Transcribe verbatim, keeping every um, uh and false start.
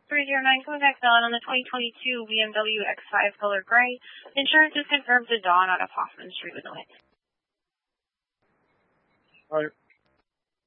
three zero nine, going back Don on the twenty twenty-two B M W X five color gray. Insurance is confirmed to Dawn out of Hoffman Street with Illinois. All right.